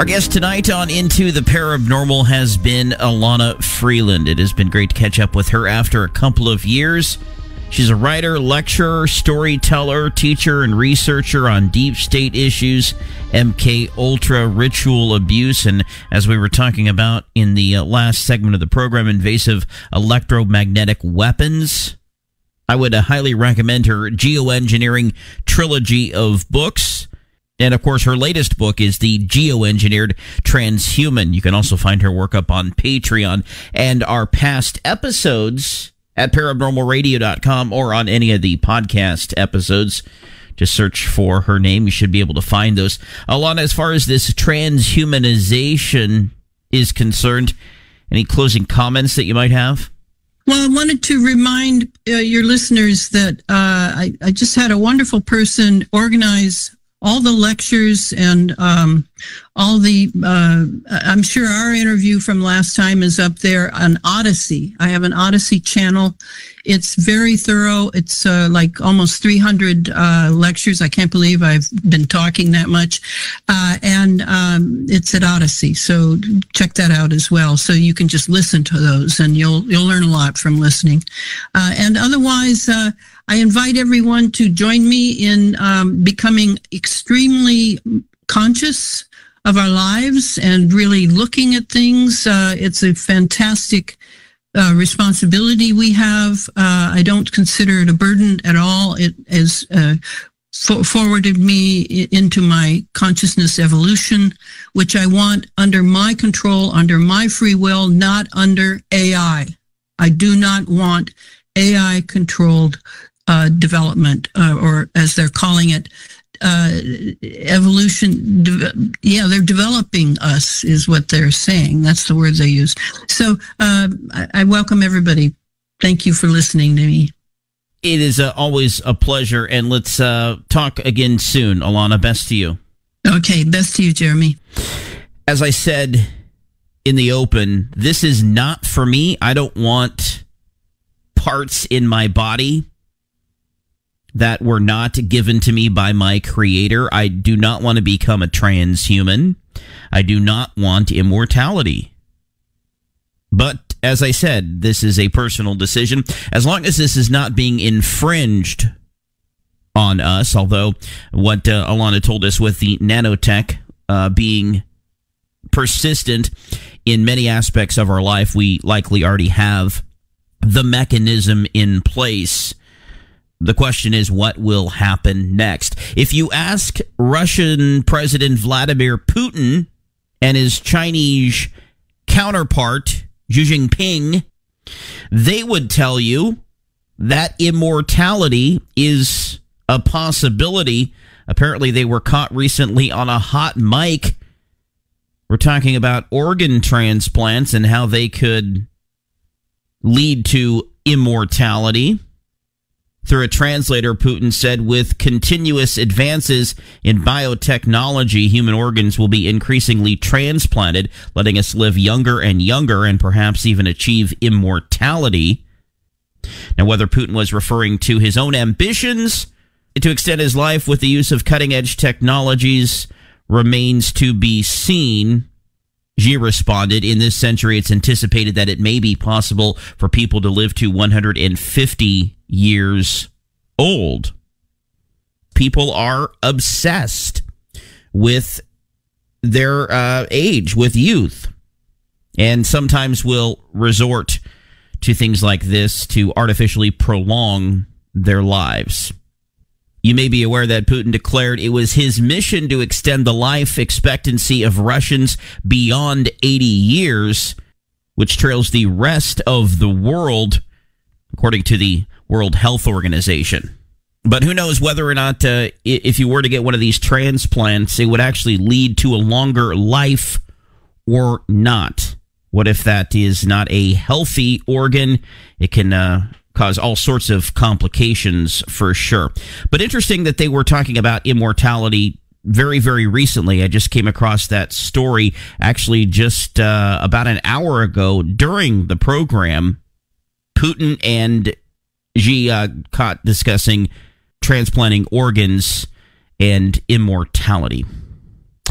Our guest tonight on Into the Paranormal has been Alana Freeland. It has been great to catch up with her after a couple of years. She's a writer, lecturer, storyteller, teacher, and researcher on deep state issues, MK Ultra, ritual abuse, and as we were talking about in the last segment of the program, invasive electromagnetic weapons. I would highly recommend her geoengineering trilogy of books. And, of course, her latest book is The Geoengineered Transhuman. You can also find her work up on Patreon. And our past episodes at paranormalradio.com or on any of the podcast episodes. Just search for her name. You should be able to find those. Alana, as far as this transhumanization is concerned, any closing comments that you might have? Well, I wanted to remind your listeners that I just had a wonderful person organize all the lectures and all the, I'm sure our interview from last time is up there on Odyssey. I have an Odyssey channel. It's very thorough. It's like almost 300 lectures. I can't believe I've been talking that much. And it's at Odyssey. So check that out as well. So you can just listen to those and you'll learn a lot from listening. And otherwise, I invite everyone to join me in becoming extremely conscious of our lives and really looking at things. It's a fantastic responsibility we have. I don't consider it a burden at all. It has forwarded me into my consciousness evolution, which I want under my control, under my free will, not under AI. I do not want AI-controlled development, or as they're calling it, evolution. They're developing us is what they're saying. That's the word they use. So I welcome everybody. Thank you for listening to me. It is always a pleasure, and let's talk again soon. Alana, best to you. Okay, best to you, Jeremy. As I said in the open, this is not for me. I don't want parts in my body that were not given to me by my creator. I do not want to become a transhuman. I do not want immortality. But, as I said, this is a personal decision. As long as this is not being infringed on us, although what Alana told us with the nanotech being persistent in many aspects of our life, we likely already have the mechanism in place. The question is, what will happen next? If you ask Russian President Vladimir Putin and his Chinese counterpart, Xi Jinping, they would tell you that immortality is a possibility. Apparently, they were caught recently on a hot mic. We're talking about organ transplants and how they could lead to immortality. Through a translator, Putin said, with continuous advances in biotechnology, human organs will be increasingly transplanted, letting us live younger and younger and perhaps even achieve immortality. Now, whether Putin was referring to his own ambitions to extend his life with the use of cutting-edge technologies remains to be seen. Xi responded, in this century, it's anticipated that it may be possible for people to live to 150 years old. People are obsessed with their age, with youth, and sometimes will resort to things like this to artificially prolong their lives. You may be aware that Putin declared it was his mission to extend the life expectancy of Russians beyond 80 years, which trails the rest of the world, according to the World Health Organization. But who knows whether or not, if you were to get one of these transplants, it would actually lead to a longer life or not. What if that is not a healthy organ? It can cause all sorts of complications for sure. But interesting that they were talking about immortality very, very recently. I just came across that story actually just about an hour ago during the program. Putin and Xi caught discussing transplanting organs and immortality.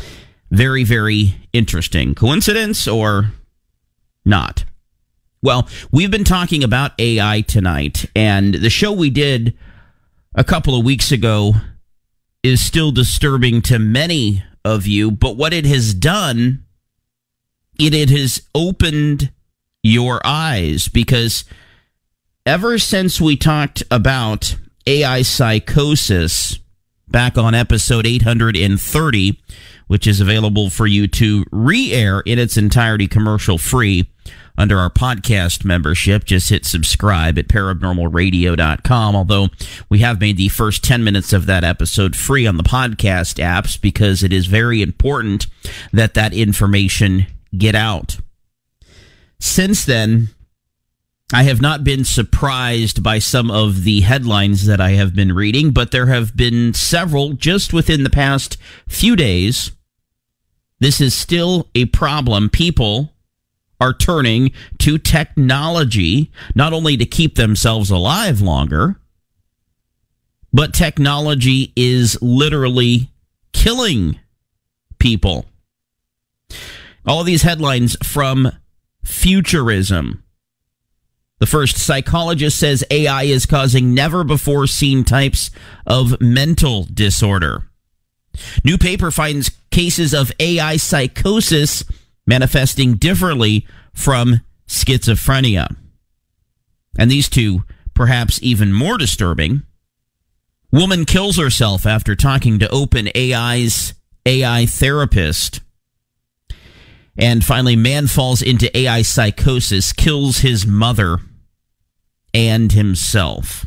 Very, very interesting. Coincidence or not? Well, we've been talking about AI tonight, and the show we did a couple of weeks ago is still disturbing to many of you, but what it has done, it has opened your eyes, because ever since we talked about AI psychosis back on episode 830, which is available for you to re-air in its entirety commercial-free under our podcast membership, just hit subscribe at paranormalradio.com, although we have made the first 10 minutes of that episode free on the podcast apps because it is very important that that information get out. Since then, I have not been surprised by some of the headlines that I have been reading, but there have been several just within the past few days. This is still a problem. People are turning to technology, not only to keep themselves alive longer, but technology is literally killing people. All of these headlines from Futurism. The first, psychologist says AI is causing never-before-seen types of mental disorder. New paper finds cases of AI psychosis manifesting differently from schizophrenia. And these two, perhaps even more disturbing. Woman kills herself after talking to OpenAI's AI therapist. And finally, man falls into AI psychosis, kills his mother and himself.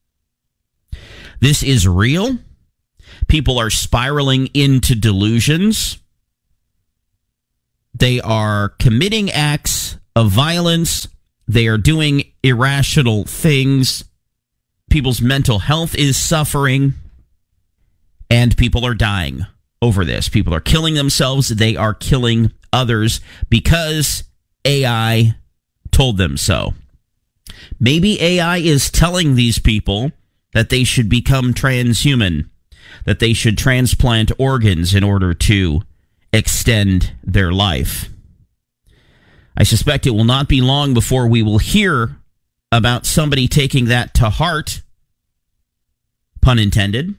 This is real. People are spiraling into delusions. They are committing acts of violence. They are doing irrational things. People's mental health is suffering. And people are dying over this. People are killing themselves. They are killing others because AI told them so. Maybe AI is telling these people that they should become transhuman, that they should transplant organs in order to extend their life. I suspect it will not be long before we will hear about somebody taking that to heart, pun intended,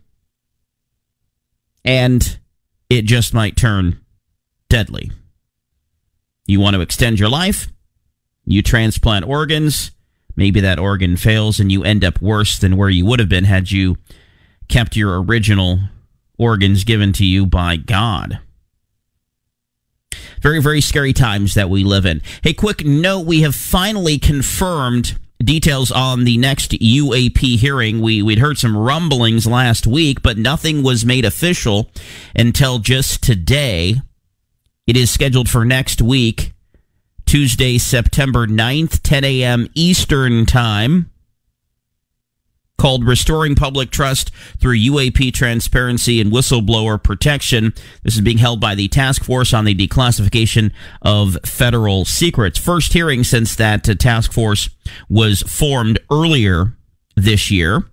and it just might turn deadly. You want to extend your life, you transplant organs, maybe that organ fails and you end up worse than where you would have been had you kept your original organs given to you by God. Very, very scary times that we live in. Hey, quick note, we have finally confirmed details on the next UAP hearing. We'd heard some rumblings last week, but nothing was made official until just today. It is scheduled for next week, Tuesday, September 9th, 10 a.m. Eastern Time, called Restoring Public Trust Through UAP Transparency and Whistleblower Protection. This is being held by the Task Force on the Declassification of Federal Secrets. First hearing since that task force was formed earlier this year.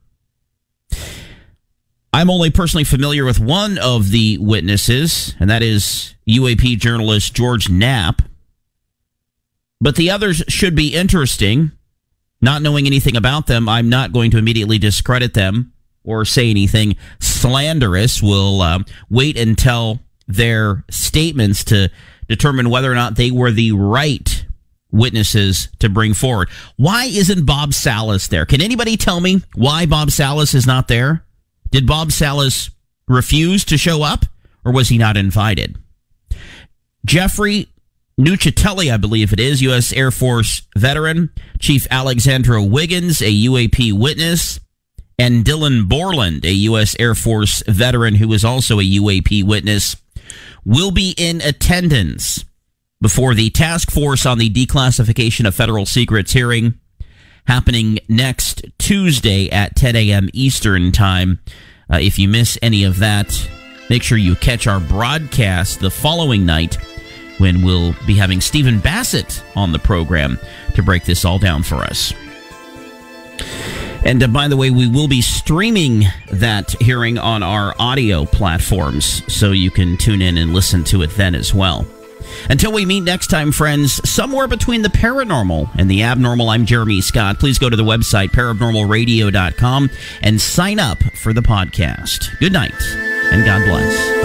I'm only personally familiar with one of the witnesses, and that is UAP journalist George Knapp. But the others should be interesting. Not knowing anything about them, I'm not going to immediately discredit them or say anything slanderous. We'll wait until their statements to determine whether or not they were the right witnesses to bring forward. Why isn't Bob Salas there? Can anybody tell me why Bob Salas is not there? Did Bob Salas refuse to show up, or was he not invited? Jeffrey Nuccitelli, I believe it is, U.S. Air Force veteran, Chief Alexandra Wiggins, a UAP witness, and Dylan Borland, a U.S. Air Force veteran who is also a UAP witness, will be in attendance before the Task Force on the Declassification of Federal Secrets hearing happening next Tuesday at 10 a.m. Eastern Time. If you miss any of that, make sure you catch our broadcast the following night when we'll be having Stephen Bassett on the program to break this all down for us. And by the way, we will be streaming that hearing on our audio platforms, so you can tune in and listen to it then as well. Until we meet next time, friends, somewhere between the paranormal and the abnormal, I'm Jeremy Scott. Please go to the website, paranormalradio.com, and sign up for the podcast. Good night, and God bless.